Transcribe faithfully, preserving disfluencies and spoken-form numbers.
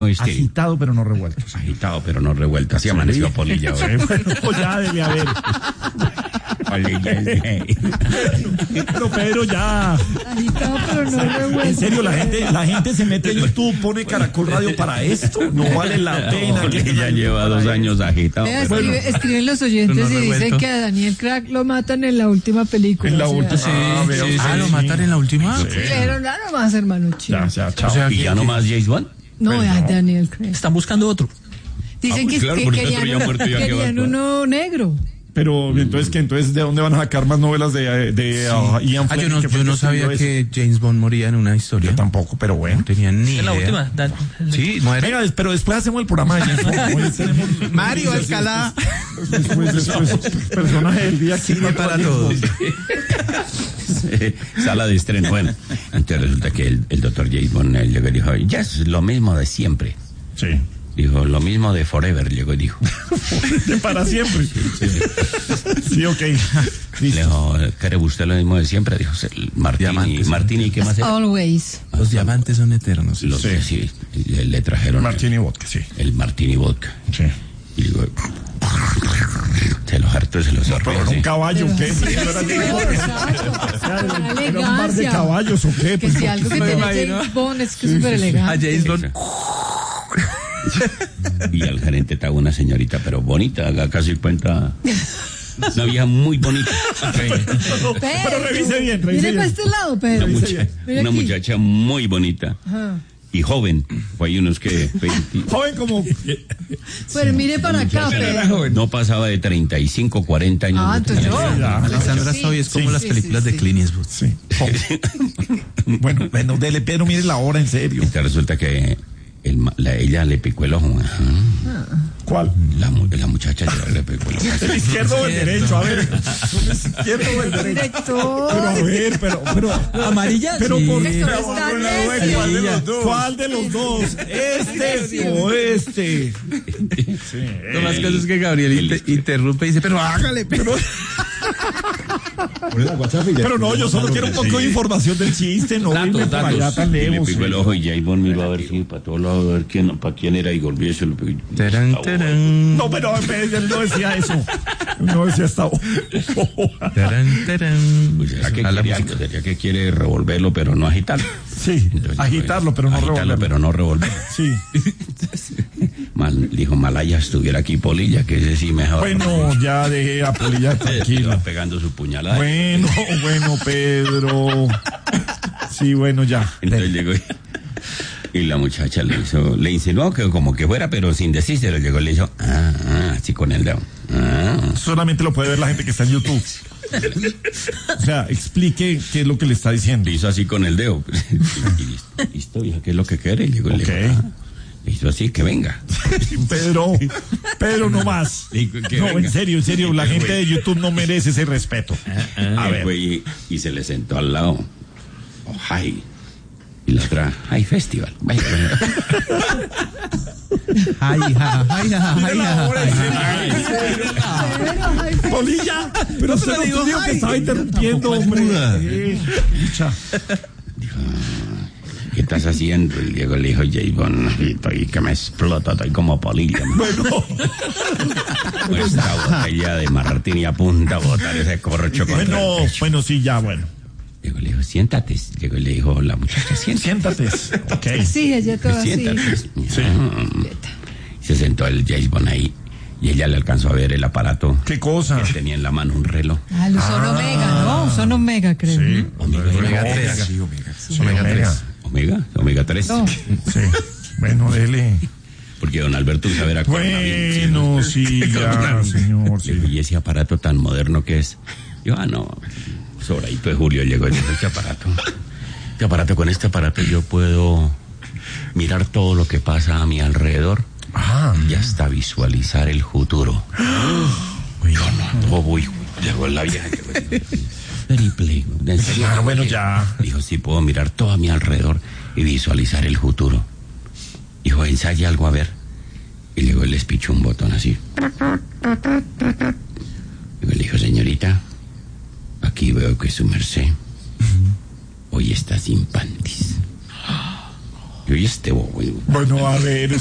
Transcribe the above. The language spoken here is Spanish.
Este, agitado pero no revuelto. Agitado pero no revuelto. Así amaneció Polilla. Sí, bueno, ya debe haber. Pero Pedro, ya. Agitado pero no revuelto. En serio, la gente, la gente se mete en YouTube, pone Caracol Radio para esto. No vale la pena. Que ya lleva dos años agitado. Vea, pero... escribe, escriben los oyentes no y dicen revuelto. que a Daniel Craig lo matan en la última película. En la o sea, última. Sí, Ah, veo, sí, sí, ah, ¿lo sí. matan en la última? Sí. Pero nada más, hermano chico. Ya, ya, chao. O sea, ¿Y ya que- no más James Bond? No, Pero a no. Daniel Craig. Están buscando otro. Dicen Ah, pues que, claro, que porque otro querían, ya muerto, ya que va a querían actuar. uno negro. Pero entonces, ¿qué? Entonces, ¿de dónde van a sacar más novelas de, de uh, Ian Ah, yo Fleming? no, que fue yo el no que sabía escribió que James Bond moría en una eso? historia. Yo tampoco, pero bueno. No tenía ni En la idea. última. Dan- Sí, muere. Venga, des- pero después hacemos el programa de James Bond. Hoy tenemos Mario Alcalá. Después, después, después, personaje del día. Cine para todos. Sala de estreno. Bueno, entonces resulta que el, el doctor James Bond él llegó y dijo, ya es lo mismo de siempre. Sí. Dijo, lo mismo de Forever, llegó y dijo. De para siempre. Sí, ok. Le dijo, ¿quiere usted lo mismo de siempre? Dijo, Martini, Diamantes. Martini, ¿qué más era? Always. Los diamantes son eternos. Los, Sí. sí, le, le trajeron Martini Vodka, sí. el Martini Vodka. Sí. Y digo, se los hartó, se los Pero sorrió. era un Sí. caballo, ¿qué? Sí, Era sí, de- exacto. Era un par de caballos, ¿o qué? Que Pues, si algo que me tiene imagino. James Bond es que es súper A elegante. James Bond. Y al gerente estaba una señorita, pero bonita, haga casi cuenta. Una vieja muy bonita. Pero revise bien, revise Mire para bien. este lado, Una, Pedro. mucha- Mira una aquí. muchacha muy bonita. Ajá. Y joven. Fue ahí unos que... veinte Joven como... Pero mire para acá, Pedro. no pasaba de treinta y cinco, cuarenta años. Ah, no entonces tenía. yo. Ya. Alessandra Sí, Stoy es como sí, las sí, películas sí, de sí. Clint Eastwood. Sí. Bueno, bueno, dele, Pedro, mire la hora, en serio. Entonces resulta que el ma- la, ella le picó el ojo. Ajá. ¿Cuál? La, mu- la muchacha le picó el ojo. ¿El izquierdo o el derecho? A ver. ¿El izquierdo o el derecho? Director. Pero a ver, pero... pero ¿Amarilla? Pero Sí. por Director, pero, está bueno, necio. ¿cuál de los dos? ¿Cuál de los dos? ¿Este o este? Sí. Lo más caso es que Gabriel inter- interrumpe y dice, pero hágale, pero... Pero no, yo solo quiero un poco de información del chiste, no Datos, irme para datos. allá tan Y le lejos. picó el ojo y James Bond miró a ver si para todos lados, a ver quién, para quién era y volvió y se lo picó. Tarán, tarán. No, pero él no decía eso. No decía esta Tarán, tarán. Pues será que, A la quiere, música. algo, sería que quiere revolverlo, pero no agitarlo. Sí, Entonces, agitarlo, pero no agitarlo, revolverlo. pero no revolverlo. Sí. Mal, dijo Malaya estuviera aquí Polilla, que ese sí mejor. Bueno, ya dejé a Polilla Iba tranquilo. pegando su puñalada. Bueno, bueno, Pedro. Sí, bueno, ya. Entonces llegó y, y la muchacha le hizo, le insinuó que como que fuera, pero sin decírselo, llegó y le hizo, ah, ah, así con el dedo. Ah. Solamente lo puede ver la gente que está en YouTube. O sea, explique qué es lo que le está diciendo. Le hizo así con el dedo. Y listo, listo, vieja, ¿qué es lo que quiere? Y llegó y le dijo, Ok. ah. Le hizo así, que venga. Pedro, Pedro, no más. Digo, que No, venga. en serio, en serio, la Que gente güey. de YouTube no merece ese respeto. A ver. Y, y se le sentó al lado. Oh, hi. Y la otra, hi festival. Vaya. Ay, ja, ay, ja, ay, ja, ay, Pedro, ay, Pedro. Polilla, pero usted no digo, dijo que ay, estaba interrumpiendo, tampoco es hombre. muda. Eh, pucha. ¿Qué estás haciendo? Y Diego le dijo, James Bond, estoy que me explota, estoy como Polilla. Bueno, Esta botella de Martini a punta a botar ese corcho contra bueno, el pecho. bueno, sí, ya, bueno. Diego le dijo, siéntate. Diego le dijo, la muchacha, siéntate. Siéntate. Ok. Sí, ella toda así. Siéntate. Sí. Y se sentó el James Bond ahí y ella le alcanzó a ver el aparato. ¿Qué cosa? Que tenía en la mano un reloj. Ah, los son Omega, ¿no? Son Omega, creo. Sí. Omega, Omega tres. Sí, Omega tres. Omega, Omega tres. No. Sí. Bueno, dele. Porque don Alberto sabe a Bueno, sí, ya, señor, sí. Y ese aparato tan moderno que es. Yo, ah, no. Sobradito de Julio llegó y dijo, este aparato. Este aparato, con este aparato yo puedo mirar todo lo que pasa a mi alrededor Ah, y hasta visualizar el futuro. Yo no, no voy. Llegó la vieja que Triple. ¿En serio? Ah, bueno, ya. Dijo, sí, puedo mirar todo a mi alrededor y visualizar el futuro. Dijo, ensaya algo a ver. Y luego él les pichó un botón así. Luego le dijo, señorita, aquí veo que su merced hoy está sin panties. Yo y este bobo. Bueno, a ver,